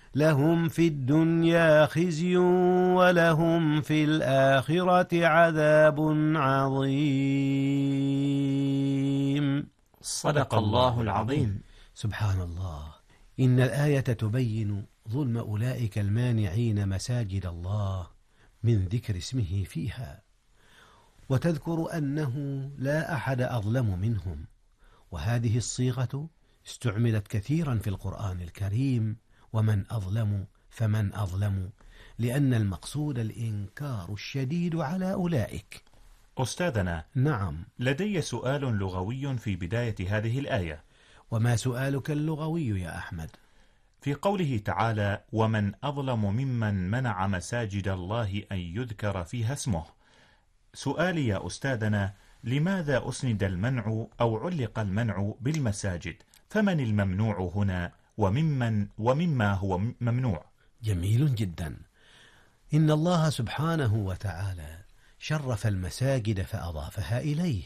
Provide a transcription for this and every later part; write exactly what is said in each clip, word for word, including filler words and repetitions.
لهم في الدنيا خزي ولهم في الآخرة عذاب عظيم. صدق الله العظيم. سبحان الله. إن الآية تبين ظلم أولئك المانعين مساجد الله من ذكر اسمه فيها، وتذكر أنه لا أحد أظلم منهم. وهذه الصيغة استعملت كثيرا في القرآن الكريم، ومن أظلم فمن أظلم، لأن المقصود الإنكار الشديد على أولئك. أستاذنا، نعم، لدي سؤال لغوي في بداية هذه الآية. وما سؤالك اللغوي يا أحمد؟ في قوله تعالى: ومن أظلم ممن منع مساجد الله أن يذكر فيها اسمه، سؤالي يا أستاذنا: لماذا أسند المنع أو علق المنع بالمساجد؟ فمن الممنوع هنا وممن ومما هو ممنوع؟ جميل جدا. إن الله سبحانه وتعالى شرف المساجد فأضافها إليه،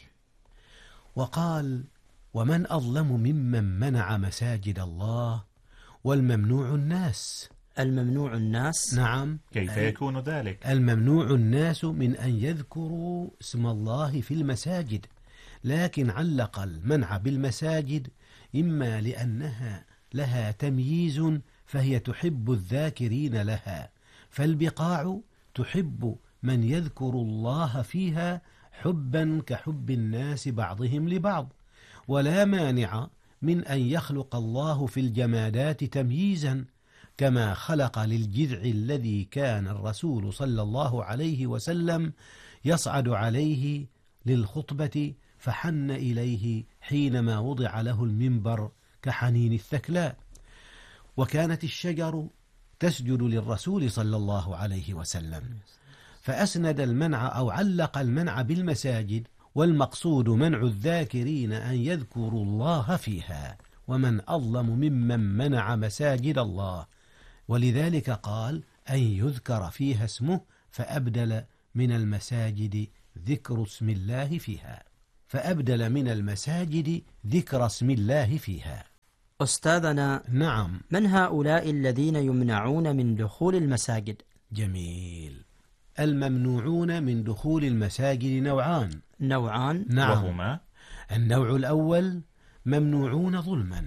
وقال: ومن أظلم ممن منع مساجد الله، والممنوع الناس. الممنوع الناس؟ نعم. كيف يكون ذلك؟ الممنوع الناس من أن يذكروا اسم الله في المساجد، لكن علق المنع بالمساجد إما لأنها لها تمييز فهي تحب الذاكرين لها، فالبقاع تحب من يذكر الله فيها حبا كحب الناس بعضهم لبعض، ولا مانع من أن يخلق الله في الجمادات تمييزا، كما خلق للجذع الذي كان الرسول صلى الله عليه وسلم يصعد عليه للخطبة فحن إليه حينما وضع له المنبر كحنين الثكلاء، وكانت الشجر تسجد للرسول صلى الله عليه وسلم، فأسند المنع أو علق المنع بالمساجد، والمقصود منع الذاكرين أن يذكروا الله فيها، ومن أظلم ممن منع مساجد الله، ولذلك قال أن يذكر فيها اسمه، فأبدل من المساجد ذكر اسم الله فيها، فأبدل من المساجد ذكر اسم الله فيها. أستاذنا، نعم، من هؤلاء الذين يمنعون من دخول المساجد؟ جميل. الممنوعون من دخول المساجد نوعان. نوعان؟ نعم. وهما: النوع الأول ممنوعون ظلما،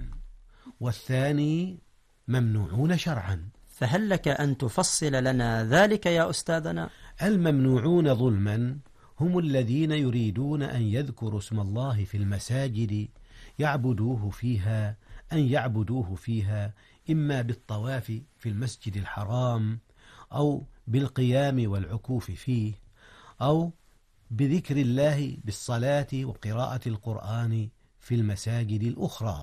والثاني ممنوعون شرعا. فهل لك أن تفصل لنا ذلك يا أستاذنا؟ الممنوعون ظلما هم الذين يريدون أن يذكروا اسم الله في المساجد، يعبدوه فيها أن يعبدوه فيها إما بالطواف في المسجد الحرام، أو بالقيام والعكوف فيه، أو بذكر الله بالصلاة وقراءة القرآن في المساجد الأخرى.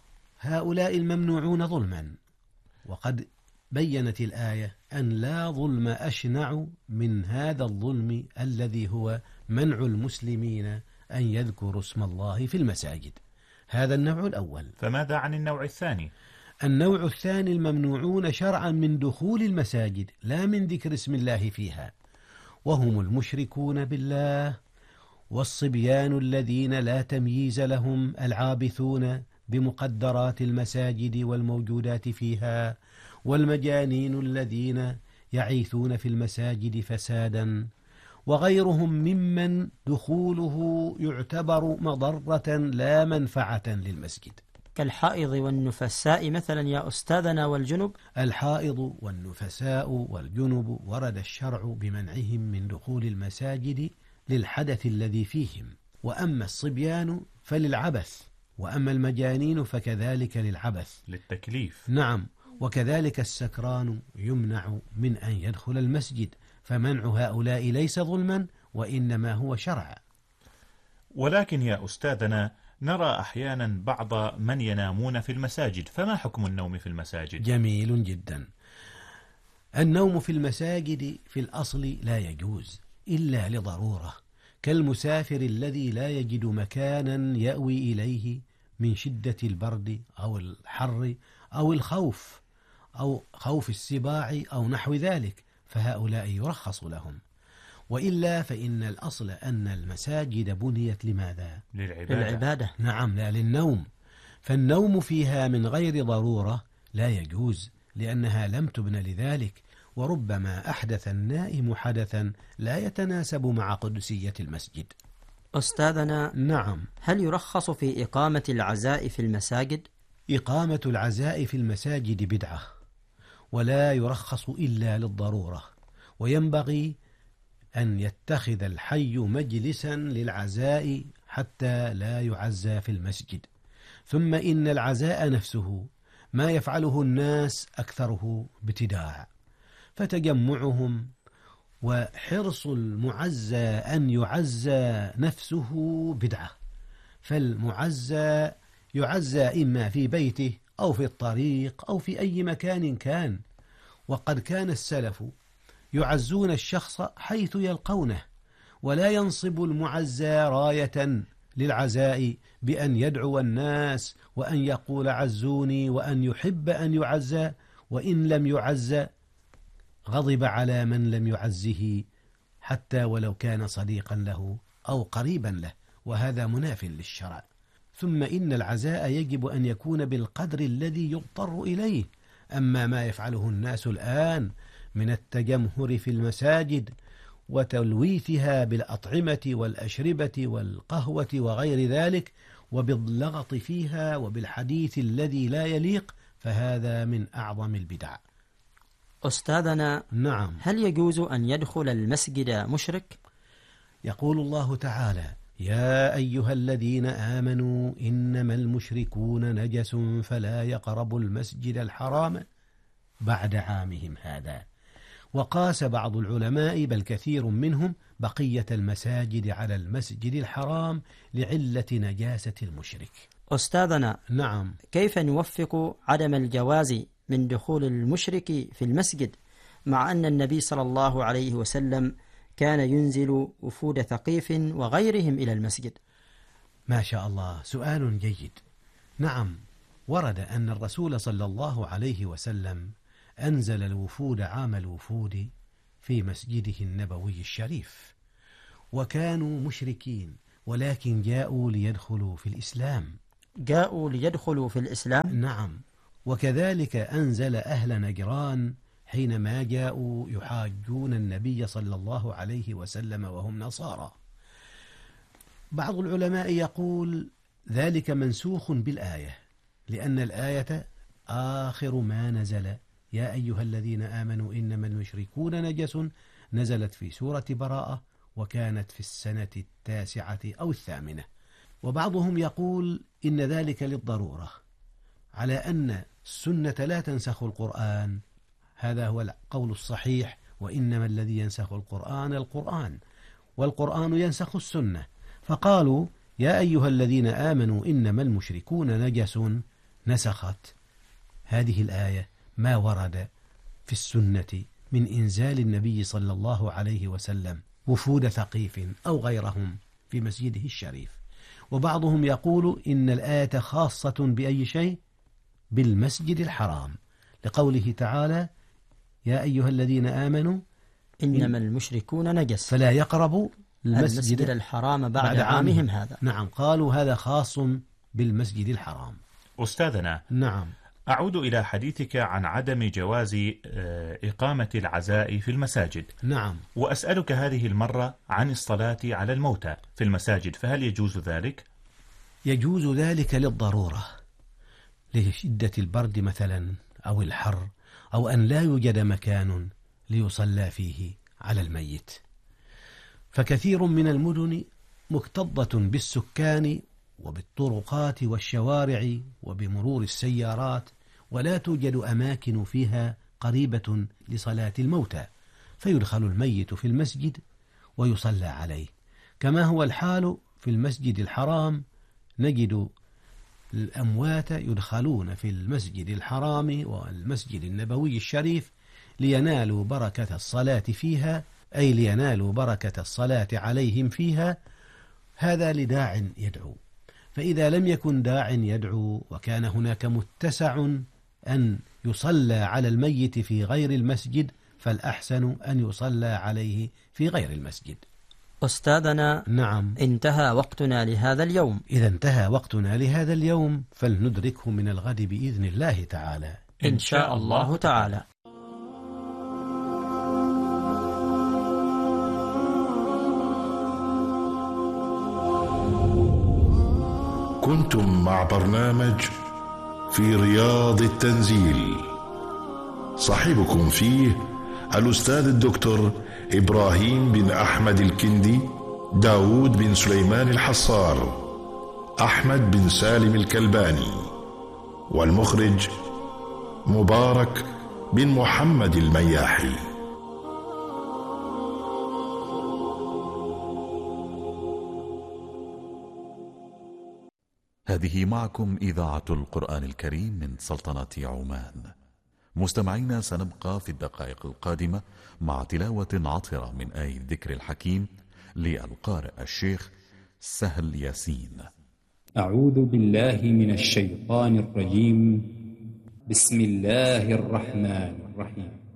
هؤلاء الممنوعون ظلما، وقد بيّنت الآية أن لا ظلم أشنع من هذا الظلم الذي هو منع المسلمين أن يذكروا اسم الله في المساجد. هذا النوع الأول. فماذا عن النوع الثاني؟ النوع الثاني الممنوعون شرعا من دخول المساجد لا من ذكر اسم الله فيها، وهم المشركون بالله، والصبيان الذين لا تمييز لهم، العابثون بمقدرات المساجد والموجودات فيها، والمجانين الذين يعيثون في المساجد فسادا، وغيرهم ممن دخوله يعتبر مضرة لا منفعة للمسجد، كالحائض والنفساء مثلا يا أستاذنا، والجنب. الحائض والنفساء والجنب ورد الشرع بمنعهم من دخول المساجد للحدث الذي فيهم، وأما الصبيان فللعبث، وأما المجانين فكذلك للعبث للتكليف. نعم. وكذلك السكران يمنع من أن يدخل المسجد، فمنع هؤلاء ليس ظلما وإنما هو شرع. ولكن يا أستاذنا، نرى أحيانا بعض من ينامون في المساجد، فما حكم النوم في المساجد؟ جميل جدا. النوم في المساجد في الأصل لا يجوز إلا لضرورة، كالمسافر الذي لا يجد مكانا يأوي إليه من شدة البرد أو الحر أو الخوف أو خوف السباع أو نحو ذلك، فهؤلاء يرخص لهم. وإلا فإن الأصل أن المساجد بنيت لماذا؟ للعبادة. للعبادة. نعم، لا للنوم، فالنوم فيها من غير ضرورة لا يجوز، لأنها لم تبن لذلك، وربما أحدث النائم حدثا لا يتناسب مع قدسية المسجد. أستاذنا، نعم. هل يرخص في إقامة العزاء في المساجد؟ إقامة العزاء في المساجد بدعة، ولا يرخص إلا للضرورة، وينبغي أن يتخذ الحي مجلسا للعزاء حتى لا يعزى في المسجد. ثم إن العزاء نفسه ما يفعله الناس أكثره ابتداع، فتجمعهم وحرص المعزى أن يعزى نفسه بدعة. فالمعزى يعزى إما في بيته أو في الطريق أو في أي مكان كان، وقد كان السلف يعزون الشخص حيث يلقونه، ولا ينصب المعزى راية للعزاء بأن يدعو الناس وأن يقول عزوني وأن يحب أن يعزى، وإن لم يعزى غضب على من لم يعزه حتى ولو كان صديقا له أو قريبا له، وهذا مناف للشرع. ثم إن العزاء يجب أن يكون بالقدر الذي يضطر إليه. أما ما يفعله الناس الآن من التجمهر في المساجد وتلويثها بالأطعمة والأشربة والقهوة وغير ذلك، وباللغط فيها وبالحديث الذي لا يليق، فهذا من أعظم البدع. أستاذنا، نعم. هل يجوز أن يدخل المسجد مشرك؟ يقول الله تعالى: يا أيها الذين آمنوا إنما المشركون نجس فلا يقربوا المسجد الحرام بعد عامهم هذا. وقاس بعض العلماء بل كثير منهم بقية المساجد على المسجد الحرام لعلة نجاسة المشرك. أستاذنا، نعم. كيف نوفق عدم الجواز من دخول المشرك في المسجد مع أن النبي صلى الله عليه وسلم كان ينزل وفود ثقيف وغيرهم إلى المسجد؟ ما شاء الله، سؤال جيد. نعم، ورد أن الرسول صلى الله عليه وسلم أنزل الوفود عام الوفود في مسجده النبوي الشريف، وكانوا مشركين ولكن جاءوا ليدخلوا في الإسلام. جاءوا ليدخلوا في الإسلام؟ نعم. وكذلك أنزل أهل نجران حينما جاءوا يحاجون النبي صلى الله عليه وسلم وهم نصارى. بعض العلماء يقول ذلك منسوخ بالآية، لأن الآية آخر ما نزل، يا أيها الذين آمنوا إنما المشركون نجس، نزلت في سورة براءة، وكانت في السنة التاسعة أو الثامنة. وبعضهم يقول إن ذلك للضرورة، على أن السنة لا تنسخ القرآن، هذا هو القول الصحيح، وإنما الذي ينسخ القرآن القرآن، والقرآن ينسخ السنة. فقالوا يا أيها الذين آمنوا إنما المشركون نجس، نسخت هذه الآية ما ورد في السنة من إنزال النبي صلى الله عليه وسلم وفود ثقيف أو غيرهم في مسجده الشريف. وبعضهم يقول إن الآية خاصة بأي شيء؟ بالمسجد الحرام، لقوله تعالى يا أيها الذين آمنوا إنما المشركون نجس فلا يقربوا المسجد, المسجد الحرام بعد, بعد عامهم, عامهم هذا. نعم، قالوا هذا خاص بالمسجد الحرام. أستاذنا، نعم، أعود إلى حديثك عن عدم جواز إقامة العزاء في المساجد. نعم. وأسألك هذه المرة عن الصلاة على الموتى في المساجد، فهل يجوز ذلك؟ يجوز ذلك للضرورة، لشدة البرد مثلا أو الحر، أو أن لا يوجد مكان ليصلى فيه على الميت. فكثير من المدن مكتظة بالسكان وبالطرقات والشوارع وبمرور السيارات، ولا توجد أماكن فيها قريبة لصلاة الموتى، فيدخل الميت في المسجد ويصلى عليه، كما هو الحال في المسجد الحرام. نجد الأموات يدخلون في المسجد الحرام والمسجد النبوي الشريف لينالوا بركة الصلاة فيها، أي لينالوا بركة الصلاة عليهم فيها، هذا لداع يدعو. فإذا لم يكن داع يدعو وكان هناك متسع أن يصلى على الميت في غير المسجد، فالأحسن أن يصلى عليه في غير المسجد. أستاذنا، نعم، انتهى وقتنا لهذا اليوم. إذا انتهى وقتنا لهذا اليوم فلندركه من الغد بإذن الله تعالى. إن شاء الله تعالى. كنتم مع برنامج في رياض التنزيل، صاحبكم فيه الأستاذ الدكتور إبراهيم بن أحمد الكندي، داود بن سليمان الحصار، أحمد بن سالم الكلباني، والمخرج مبارك بن محمد المياحي. هذه معكم إذاعة القرآن الكريم من سلطنة عمان. مستمعينا، سنبقى في الدقائق القادمة مع تلاوة عطرة من آية الذكر الحكيم للقارئ الشيخ سهل ياسين. أعوذ بالله من الشيطان الرجيم. بسم الله الرحمن الرحيم.